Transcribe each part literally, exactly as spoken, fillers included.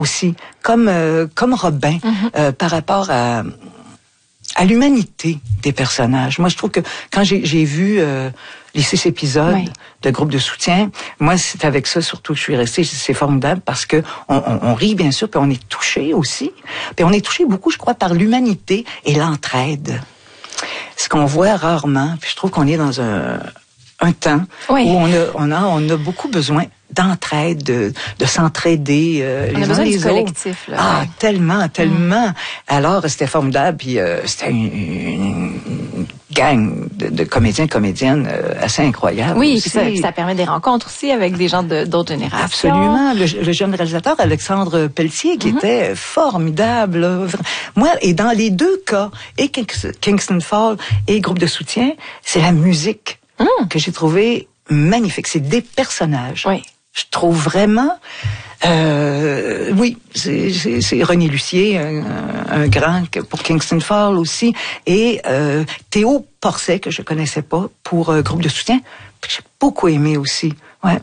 aussi, comme euh, comme Robin, mm-hmm. euh, par rapport à à l'humanité des personnages. Moi, je trouve que quand j'ai j'ai vu euh, les six épisodes oui. de Groupe de soutien, moi, c'est avec ça surtout que je suis restée. C'est formidable parce que on, on, on rit bien sûr, puis on est touché aussi. Puis on est touché beaucoup, je crois, par l'humanité et l'entraide. Ce qu'on voit rarement. Puis je trouve qu'on est dans un un temps oui. où on a on a on a beaucoup besoin d'entraide, de, de s'entraider euh, on les a besoin uns du les collectif, autres. Là, ah, ouais. tellement, tellement. Mm. Alors, c'était formidable, puis euh, c'était une, une gang de, de comédiens, comédiennes euh, assez incroyable. Oui, aussi. Puis ça, puis ça permet des rencontres aussi avec des gens de, d'autres générations. Absolument. Le, le jeune réalisateur Alexandre Pelletier, qui mm-hmm. était formidable. Là. Moi, et dans les deux cas, et Kingston Fall et Groupe de soutien, c'est la musique mm. que j'ai trouvée magnifique. C'est des personnages. Oui. Je trouve vraiment, euh, oui, c'est, c'est, c'est René Lucier, un, un grand pour Kingston Fall aussi, et euh, Théo Porcet, que je connaissais pas, pour euh, Groupe de soutien, que j'ai beaucoup aimé aussi. Ouais.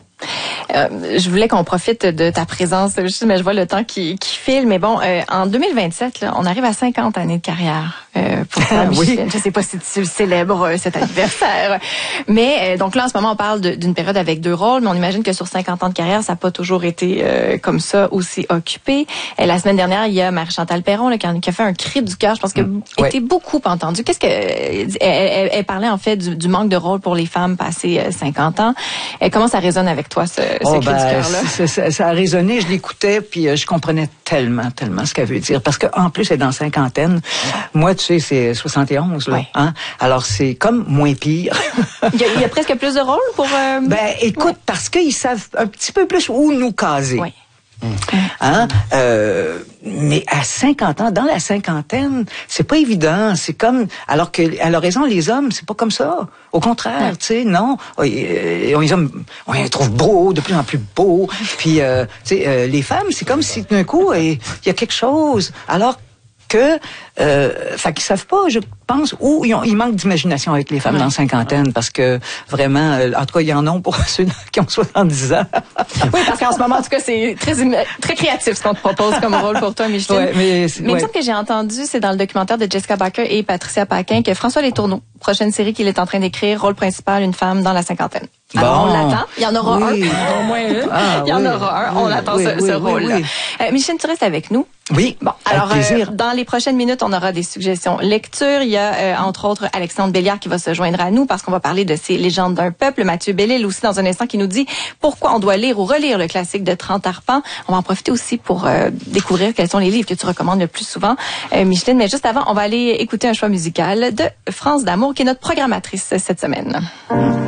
Euh, je voulais qu'on profite de ta présence, juste, mais je vois le temps qui, qui file. Mais bon, euh, en deux mille vingt-sept, là, on arrive à cinquante années de carrière euh, pour toi, Micheline. Oui. Je sais pas si tu célèbres euh, cet anniversaire. Mais euh, donc là, en ce moment, on parle de, d'une période avec deux rôles, mais on imagine que sur cinquante ans de carrière, ça n'a pas toujours été euh, comme ça, aussi occupé. Et la semaine dernière, il y a Marie-Chantal Perron là, qui, a, qui a fait un cri du cœur. Je pense qu'elle mmh. a été beaucoup entendue. Qu'est-ce que elle, elle, elle parlait en fait du, du manque de rôle pour les femmes passées euh, cinquante ans. Et comment ça résonne avec toi, ce Oh, ce cri ben, du cœur-là? Ça, ça, ça a résonné, je l'écoutais, puis euh, je comprenais tellement, tellement ce qu'elle veut dire. Parce qu'en plus, elle est dans cinquantaine. Moi, tu sais, c'est soixante et onze, là. Oui. Hein? Alors, c'est comme moins pire. il, y a, il y a presque plus de rôles pour... Euh... Ben, écoute, ouais. parce qu'ils savent un petit peu plus où nous caser. Oui. Hein? Euh, mais à cinquante ans, dans la cinquantaine, c'est pas évident. C'est comme, alors que, elle a raison, les hommes, c'est pas comme ça. Au contraire, ouais. tu sais, non. On les hommes, on les trouve beaux, de plus en plus beaux. Puis, euh, tu sais, euh, les femmes, c'est comme si d'un coup, il y a quelque chose. Alors que, euh, fait qu'ils savent pas, je pense, ou ils, ont, ils manquent d'imagination avec les femmes ouais. dans la cinquantaine, parce que vraiment, euh, en tout cas, il y en a pour ceux qui ont soixante-dix ans. Oui, parce qu'en ce moment, en tout cas, c'est très très créatif ce qu'on te propose comme rôle pour toi, Micheline. Ouais, mais mais ouais. il me semble que j'ai entendu, c'est dans le documentaire de Jessica Barker et Patricia Paquin, que François Letourneau, prochaine série qu'il est en train d'écrire, rôle principal, une femme dans la cinquantaine. Alors, bon. on l'attend. Il y en aura oui. un. Au moins un. Ah, il y en oui. aura un. On oui, attend oui, ce, oui, ce oui, rôle-là. Oui. Euh, Micheline, tu restes avec nous? Oui. Bon, alors, avec plaisir. Euh, dans les prochaines minutes, on aura des suggestions lecture. Il y a, euh, entre autres, Alexandre Béliard qui va se joindre à nous parce qu'on va parler de ces légendes d'un peuple. Mathieu Bellil aussi dans un instant qui nous dit pourquoi on doit lire ou relire le classique de trente arpents. On va en profiter aussi pour euh, découvrir quels sont les livres que tu recommandes le plus souvent, euh, Micheline. Mais juste avant, on va aller écouter un choix musical de France D'Amour qui est notre programmatrice cette semaine.